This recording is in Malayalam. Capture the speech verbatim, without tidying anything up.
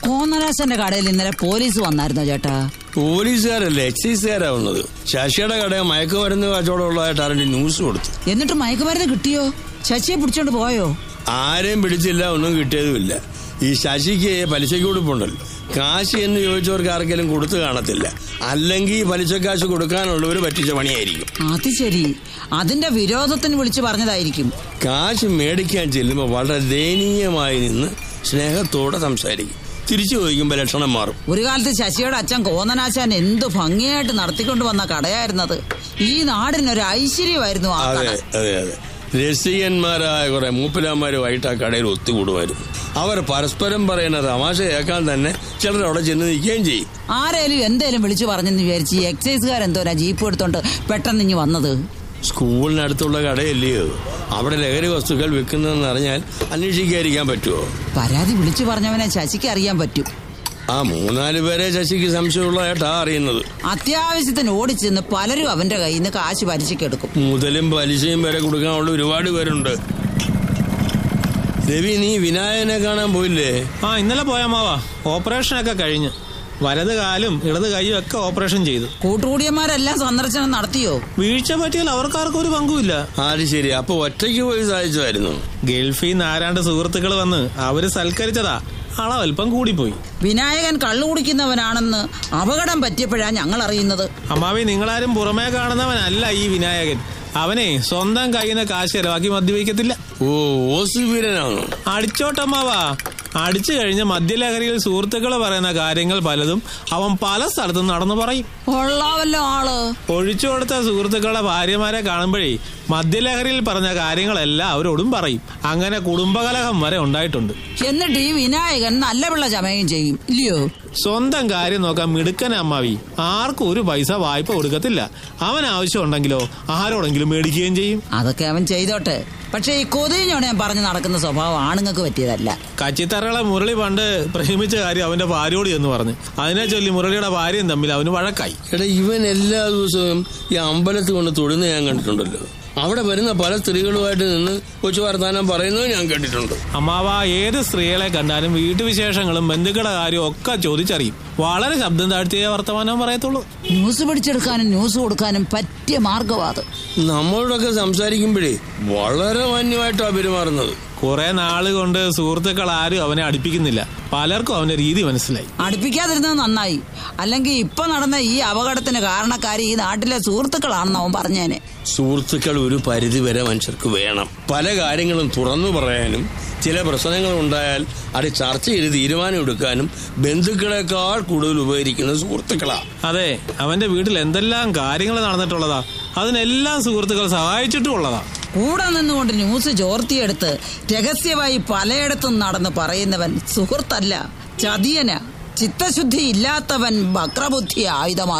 കോന്നരാശന്റെ കടയിൽ ഇന്നലെ പോലീസ് വന്നായിരുന്നോ ചേട്ടാ? പോലീസുകാരല്ലേ, എക്സൈസുകാരാവുന്നത്. ശശിയുടെ കടയിൽ മയക്കുമരുന്ന് കച്ചവടമുള്ളതായിട്ട് ആരുടെ ന്യൂസ് കൊടുത്തു. എന്നിട്ട് മയക്കുമരുന്ന് കിട്ടിയോ? ശശിയെ പിടിച്ചോണ്ട് പോയോ? ആരെയും പിടിച്ചില്ല, ഒന്നും കിട്ടിയതുമില്ല. ഈ ശശിക്ക് പലിശയ്ക്ക് കൊടുപ്പുണ്ടല്ലോ, കാശ് എന്ന് ചോദിച്ചവർക്ക് ആർക്കെങ്കിലും കൊടുത്തു കാണത്തില്ല. അല്ലെങ്കിൽ പലിശക്കാശ് കൊടുക്കാനുള്ളവർ പറ്റിച്ച പണിയായിരിക്കും. അത് ശരി, അതിന്റെ വിരോധത്തിന് വിളിച്ചു പറഞ്ഞതായിരിക്കും. കാശ് മേടിക്കാൻ ചെല്ലുമ്പോൾ വളരെ ദയനീയമായി നിന്ന് സ്നേഹത്തോടെ സംസാരിക്കും. തിരിച്ചു ചോദിക്കുമ്പോ ലക്ഷണം മാറും. ഒരു കാലത്ത് ശശിയുടെ അച്ഛൻ കോന്നനാശാൻ എന്ത് ഭംഗിയായിട്ട് നടത്തിക്കൊണ്ട് വന്ന കടയായിരുന്നത്. ഈ നാടിനൊരു ഐശ്വര്യമായിരുന്നു ആ കട. അതെ അതെ അതെ രസികന്മാരായ കുറെ മൂപ്പരാന്മാരുമായിട്ട് ആ കടയിൽ ഒത്തുകൂടുമായിരുന്നു. അവർ പരസ്പരം പറയുന്ന തമാശ കേൾക്കാൻ തന്നെ ചിലർ അവിടെ ചെന്ന് നിൽക്കുകയും ചെയ്യും. ആരേലും എന്തേലും വിളിച്ചു പറഞ്ഞെന്ന് വിചാരിച്ച് എക്സൈസുകാരെന്തോരാ ജീപ്പ് എടുത്തോണ്ട് പെട്ടെന്ന് ഇഞ്ഞ് വന്നത്. സ്കൂളിനടുത്തുള്ള കടയല്ലയോ, അവിടെ ലഹരി വസ്തുക്കൾ വിൽക്കുന്നതെന്ന് അറിഞ്ഞാൽ അന്വേഷിക്കാതിരിക്കാൻ പറ്റുമോ? പരാതി വിളിച്ചു പറഞ്ഞവനെ ശശിക്ക് അറിയാൻ പറ്റും. ആ മൂന്നാല് പേരെ ശശിക്ക് സംശയമുള്ളതായിട്ടാ അറിയുന്നത്. അത്യാവശ്യത്തിന് ഓടിച്ചെന്ന് പലരും അവന്റെ കയ്യിൽ നിന്ന് കാശ് പലിശക്കെടുക്കും. മുതലും പലിശയും വരെ കൊടുക്കാനുള്ള ഒരുപാട് പേരുണ്ട്. രവി, നീ വിനായകനെ കാണാൻ പോയില്ലേ? ആ, ഇന്നലെ പോയാമാവാ. ഓപ്പറേഷനൊക്കെ കഴിഞ്ഞ് വലത് കാലും ഇടത് കൈയും ഒക്കെ ഓപ്പറേഷൻ ചെയ്തു. കൂട്ടുകൂടിയന്മാരെല്ലാം സന്ദർശനം നടത്തിയോ? വീഴ്ച പറ്റിയാൽ അവർക്കാർക്കും ഒരു പങ്കുമില്ല. അത് ശരി, അപ്പൊ ഒറ്റയ്ക്ക് പോയി സാധിച്ചായിരുന്നു? ഗൾഫിൽ നിന്ന് ആരാണ്ട് സുഹൃത്തുക്കൾ വന്ന് അവര് സൽക്കരിച്ചതാ. അളവൽപ്പം കൂടിപ്പോയി. വിനായകൻ കള്ളു കുടിക്കുന്നവനാണെന്ന് അപകടം പറ്റിയപ്പോഴാ ഞങ്ങൾ അറിയുന്നത്. അമ്മാവി, നിങ്ങളാരും പുറമേ കാണുന്നവനല്ല ഈ വിനായകൻ. അവനെ സ്വന്തം കയ്യിന്ന് കാശ് ചെലവാക്കി മദ്യപിക്കത്തില്ല. ഓ, ഓസുവീരനാണോ? അടിച്ചോട്ടമ്മാവാ. അടിച്ചു കഴിഞ്ഞ മദ്യലഹരിയിൽ സുഹൃത്തുക്കള് പറയുന്ന കാര്യങ്ങൾ പലതും അവൻ പല സ്ഥലത്തും നടന്നു പറയും. കൊള്ളാവല്ലോ ആള്. ഒഴിച്ചു കൊടുത്ത സുഹൃത്തുക്കളുടെ ഭാര്യമാരെ കാണുമ്പോഴേ മദ്യലഹരിയിൽ പറഞ്ഞ കാര്യങ്ങളെല്ലാം അവരോടും പറയും. അങ്ങനെ കുടുംബകലഹം വരെ ഉണ്ടായിട്ടുണ്ട്. എന്നിട്ട് ഈ വിനായകൻ നല്ല പിള്ള ചമയം ചെയ്യും, ഇല്ലയോ? സ്വന്തം കാര്യം നോക്കാൻ മിടുക്കൻ അമ്മാവി. ആർക്കും ഒരു പൈസ വായ്പ കൊടുക്കത്തില്ല. അവൻ ആവശ്യം ഉണ്ടെങ്കിലോ ആരോടെങ്കിലും മേടിക്കുകയും ചെയ്യും. അതൊക്കെ അവൻ ചെയ്തോട്ടെ. പക്ഷെ ഈ കൊതിഞ്ഞോടെ ഞാൻ പറഞ്ഞു നടക്കുന്ന സ്വഭാവം ആണുങ്ങൾക്ക് പറ്റിയതല്ല. കച്ചിത്തറകളെ മുരളി പണ്ട് പ്രേമിച്ച കാര്യം അവന്റെ ഭാര്യയോട് എന്ന് പറഞ്ഞു. അതിനെ ചൊല്ലി മുരളിയുടെ ഭാര്യയും തമ്മിൽ അവന് വഴക്കായി. എടാ, ഇവൻ എല്ലാ ദിവസവും ഈ അമ്പലത്തിൽ കൊണ്ട് തൊഴുന്ന ഞാൻ കണ്ടിട്ടുണ്ടല്ലോ. അവിടെ വരുന്ന പല സ്ത്രീകളുമായിട്ട് നിന്ന് കൊച്ചു വർത്താനം പറയുന്നത് ഞാൻ കേട്ടിട്ടുണ്ട്. അമ്മാവ, ഏത് സ്ത്രീകളെ കണ്ടാലും വീട്ടുവിശേഷങ്ങളും ബന്ധുക്കളുടെ കാര്യവും ഒക്കെ ചോദിച്ചറിയും. വളരെ ശബ്ദം താഴ്ത്തിയ വർത്തമാനം പറയത്തുള്ളൂ. ന്യൂസ് പിടിച്ചെടുക്കാനും ന്യൂസ് കൊടുക്കാനും പറ്റിയ മാർഗവാദം. നമ്മളോടൊക്കെ സംസാരിക്കുമ്പോഴേ വളരെ മാന്യമായിട്ടാണ് പെരുമാറുന്നത്. കുറെ നാള് കൊണ്ട് സുഹൃത്തുക്കൾ ആരും അവനെ അടുപ്പിക്കുന്നില്ല. പലർക്കും അവന്റെ രീതി മനസ്സിലായി. അടുപ്പിക്കാതിരുന്നത് നന്നായി. അല്ലെങ്കിൽ ഇപ്പൊ നടന്ന ഈ അപകടത്തിന് കാരണക്കാരി ഈ നാട്ടിലെ സുഹൃത്തുക്കളാണെന്ന് അവൻ പറഞ്ഞേനെ. സുഹൃത്തുക്കൾ ഒരു പരിധി വരെ മനുഷ്യർക്ക് വേണം. പല കാര്യങ്ങളും തുറന്നു പറയാനും ചില പ്രശ്നങ്ങൾ ഉണ്ടായാൽ അത് ചർച്ച ചെയ്ത് തീരുമാനം എടുക്കാനും ബന്ധുക്കളെക്കാൾ കൂടുതൽ ഉപകരിക്കുന്ന സുഹൃത്തുക്കളാ. അതെ, അവന്റെ വീട്ടിൽ എന്തെല്ലാം കാര്യങ്ങൾ നടന്നിട്ടുള്ളതാ. അതിനെല്ലാം സുഹൃത്തുക്കൾ സഹായിച്ചിട്ടുള്ളതാ. കൂടെ നിന്നുകൊണ്ട് ന്യൂസ് ചോർത്തിയെടുത്ത് രഹസ്യമായി പലയിടത്തും നടന്ന് പറയുന്നവൻ സുഹൃത്തല്ല, ചതിയന. ചിത്തശുദ്ധി ഇല്ലാത്തവൻ വക്രബുദ്ധി ആയുധമാക്കി.